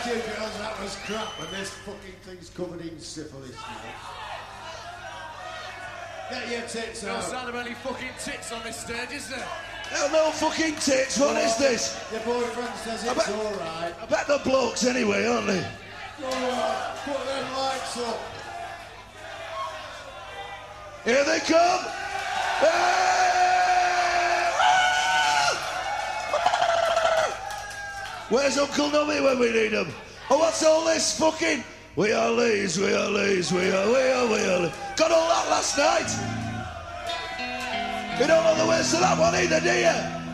Thank you, girls, that was crap, and this fucking thing's covered in syphilis now. Get your tits out. No sign of any fucking tits on this stage, is there? No fucking tits, what is this? Your boyfriend says it's alright. I bet they're blokes anyway, aren't they? Alright, put them lights up. Here they come! Where's Uncle Nubby when we need him? Oh, what's all this fucking... We are Lees, we are Lees, we are Lees. Got all that last night? You don't know the words to that one either, do you?